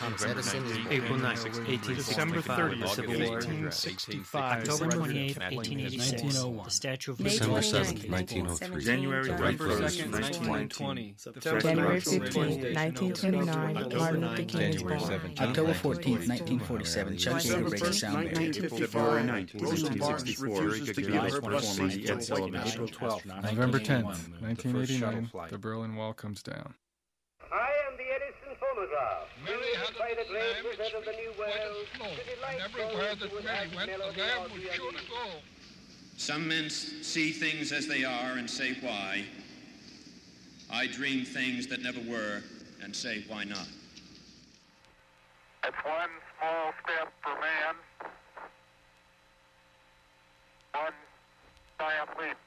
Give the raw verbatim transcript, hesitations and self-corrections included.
Thomas Edison is born. April ninth, eighteen December sixty-five, thirtieth, the Civil War. eighteen sixty-five. October twenty-eighth, eighteen eighty-six, nineteen oh one. the Statue of May Liberty. December twenty-ninth, seventh, nineteen oh three. January November second, nineteen twenty. January fifteenth, nineteen twenty-nine, Martin Luther King is January born. seventeenth, October fourteenth, nineteen forty-seven, Chuck Berry breaks a sound barrier. February ninth, nineteen sixty-four, Gibbs performing the Ed Sullivan. April twelfth, November tenth, nineteen eighty-nine, the Berlin Wall comes down. I am the Edison phonograph. Mary had by the a great lamb which wizard of the New went World. slow, to delight and everywhere those that who would Mary have went, the melody lamb of was the sure to uneasy. go. Some men see things as they are and say why. I dream things that never were and say why not. It's one small step for man, one giant leap